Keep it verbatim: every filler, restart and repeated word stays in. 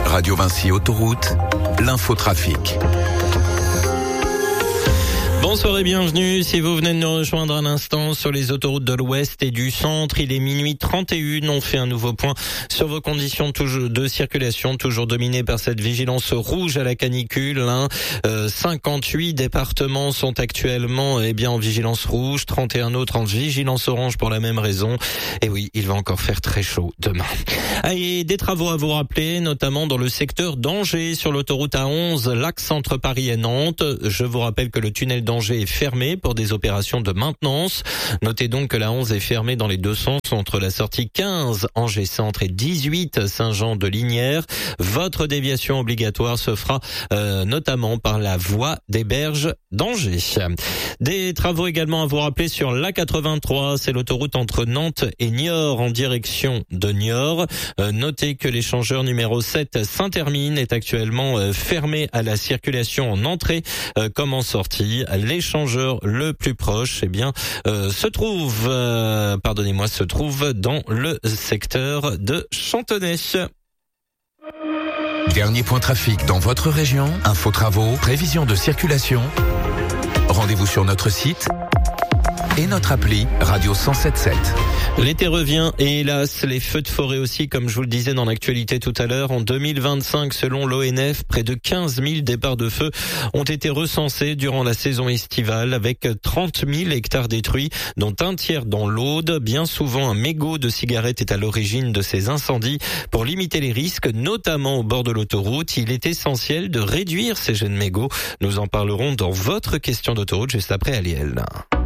Radio Vinci Autoroute, l'infotrafic. Bonsoir et bienvenue. Si vous venez de nous rejoindre à l'instant sur les autoroutes de l'Ouest et du Centre, il est minuit trente et une. On fait un nouveau point sur vos conditions de circulation, toujours dominées par cette vigilance rouge à la canicule. Hein. Euh, cinquante-huit départements sont actuellement eh bien en vigilance rouge, trente et un autres en vigilance orange pour la même raison. Et oui, il va encore faire très chaud demain. Et des travaux à vous rappeler, notamment dans le secteur d'Angers, sur l'autoroute A onze, l'axe entre Paris et Nantes. Je vous rappelle que le tunnel d'Angers est fermé pour des opérations de maintenance. Notez donc que la onze est fermée dans les deux sens entre la sortie quinze Angers Centre et dix-huit Saint-Jean-de-Lignières. Votre déviation obligatoire se fera euh, notamment par la voie des Berges d'Angers. Des travaux également à vous rappeler sur l'A quatre-vingt-trois, c'est l'autoroute entre Nantes et Niort en direction de Niort. Euh, notez que l'échangeur numéro sept Saint-Hermine est actuellement euh, fermé à la circulation en entrée euh, comme en sortie. L'échangeur le plus proche, eh bien, euh, se trouve, euh, pardonnez-moi, se trouve dans le secteur de Chantenay. Dernier point trafic dans votre région, info travaux, prévision de circulation. Rendez-vous sur notre site et notre appli Radio cent sept virgule sept. L'été revient et hélas, les feux de forêt aussi, comme je vous le disais dans l'actualité tout à l'heure. En deux mille vingt-cinq, selon l'O N F, près de quinze mille départs de feu ont été recensés durant la saison estivale, avec trente mille hectares détruits, dont un tiers dans l'Aude. Bien souvent, un mégot de cigarette est à l'origine de ces incendies. Pour limiter les risques, notamment au bord de l'autoroute, il est essentiel de réduire ces jets de mégots. Nous en parlerons dans votre question d'autoroute juste après Aliel.